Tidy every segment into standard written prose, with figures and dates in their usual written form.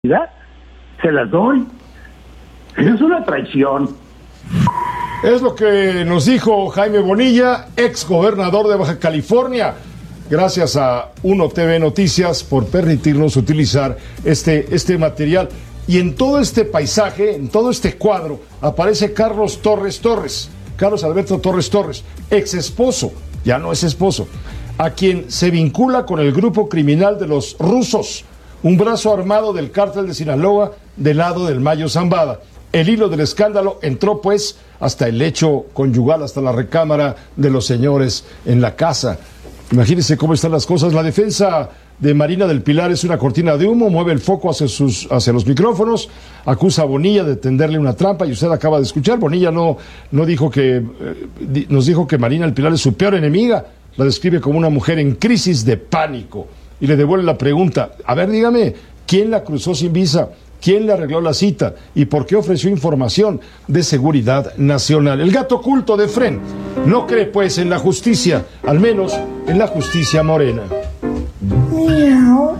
se las doy. Es una traición. Es lo que nos dijo Jaime Bonilla, ex gobernador de Baja California. Gracias a Uno TV Noticias por permitirnos utilizar este material. Y en todo este paisaje, en todo este cuadro, aparece Carlos Alberto Torres, ex esposo, ya no es esposo, a quien se vincula con el grupo criminal de los rusos, un brazo armado del cártel de Sinaloa del lado del Mayo Zambada. El hilo del escándalo entró pues hasta el lecho conyugal, hasta la recámara de los señores en la casa. Imagínense cómo están las cosas. La defensa de Marina del Pilar es una cortina de humo, mueve el foco hacia los micrófonos, acusa a Bonilla de tenderle una trampa, y usted acaba de escuchar, Bonilla no dijo que, nos dijo que Marina del Pilar es su peor enemiga, la describe como una mujer en crisis de pánico, y le devuelve la pregunta: a ver, dígame, ¿quién la cruzó sin visa? ¿Quién le arregló la cita? ¿Y por qué ofreció información de seguridad nacional? El gato oculto de Fren no cree pues en la justicia, al menos en la justicia morena. Miau.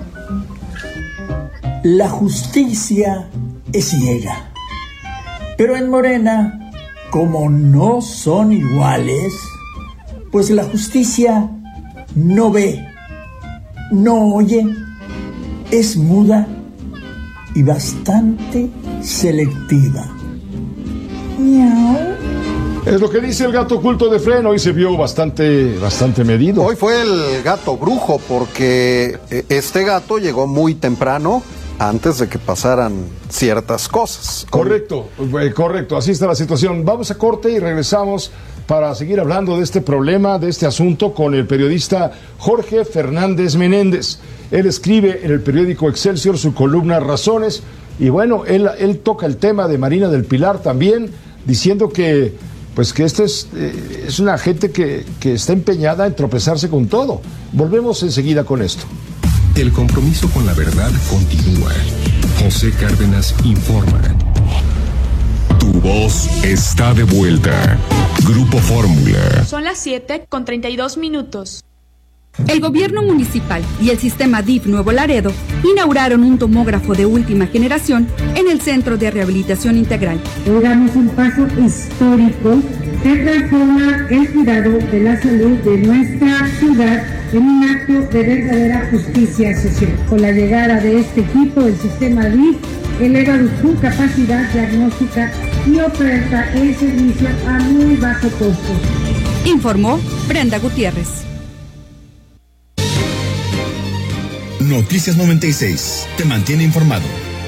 La justicia es ciega, pero en Morena, como no son iguales, pues la justicia no ve, no oye, es muda y bastante selectiva. Miau. Es lo que dice el gato oculto de Fren. Hoy se vio bastante medido. Hoy fue el gato brujo, porque este gato llegó muy temprano, antes de que pasaran ciertas cosas. Correcto, así está la situación. Vamos a corte y regresamos para seguir hablando de este problema, de este asunto, con el periodista Jorge Fernández Menéndez. Él escribe en el periódico Excelsior su columna Razones, y bueno, él toca el tema de Marina del Pilar también, diciendo que esta es una gente que está empeñada en tropezarse con todo. Volvemos enseguida con esto. El compromiso con la verdad continúa. José Cárdenas informa. Tu voz está de vuelta. Grupo Fórmula. Son las 7:32. El gobierno municipal y el sistema DIF Nuevo Laredo inauguraron un tomógrafo de última generación en el Centro de Rehabilitación Integral. Hoy damos un paso histórico que transforma el cuidado de la salud de nuestra ciudad en un acto de verdadera justicia social. Con la llegada de este equipo, el sistema DIF eleva su capacidad diagnóstica y oferta el servicio a muy bajo costo. Informó Brenda Gutiérrez. Noticias 96, te mantiene informado.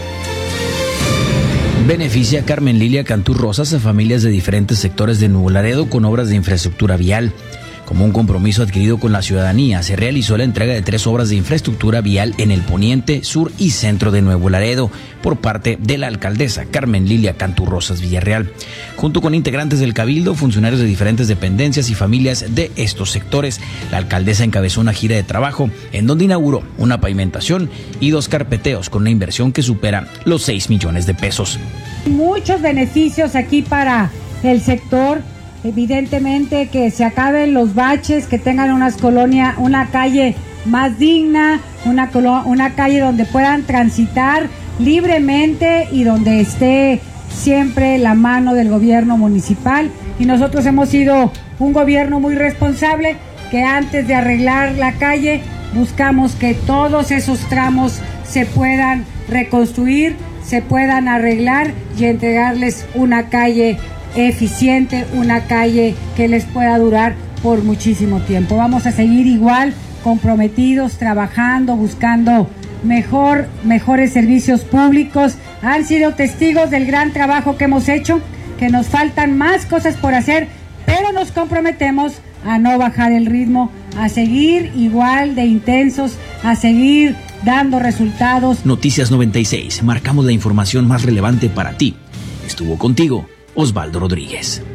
Beneficia Carmen Lilia Cantú Rosas a familias de diferentes sectores de Nuevo Laredo con obras de infraestructura vial. Como un compromiso adquirido con la ciudadanía, se realizó la entrega de 3 obras de infraestructura vial en el poniente, sur y centro de Nuevo Laredo por parte de la alcaldesa Carmen Lilia Cantú Rosas Villarreal, junto con integrantes del Cabildo, funcionarios de diferentes dependencias y familias de estos sectores. La alcaldesa encabezó una gira de trabajo en donde inauguró una pavimentación y 2 carpeteos con una inversión que supera los 6 millones de pesos. Muchos beneficios aquí para el sector. Evidentemente que se acaben los baches, que tengan una calle más digna, una calle donde puedan transitar libremente y donde esté siempre la mano del gobierno municipal. Y nosotros hemos sido un gobierno muy responsable, que antes de arreglar la calle buscamos que todos esos tramos se puedan reconstruir, se puedan arreglar y entregarles una calle eficiente, una calle que les pueda durar por muchísimo tiempo. Vamos a seguir igual comprometidos, trabajando, buscando mejores servicios públicos. Han sido testigos del gran trabajo que hemos hecho, que nos faltan más cosas por hacer, pero nos comprometemos a no bajar el ritmo, a seguir igual de intensos, a seguir dando resultados. Noticias 96, marcamos la información más relevante para ti. Estuvo contigo Osvaldo Rodríguez.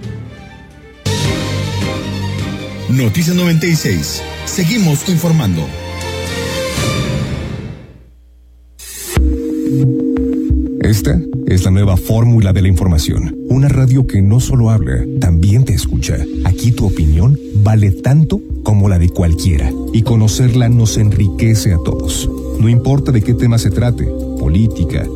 Noticias 96. Seguimos informando. Esta es la nueva fórmula de la información. Una radio que no solo habla, también te escucha. Aquí tu opinión vale tanto como la de cualquiera. Y conocerla nos enriquece a todos. No importa de qué tema se trate, política,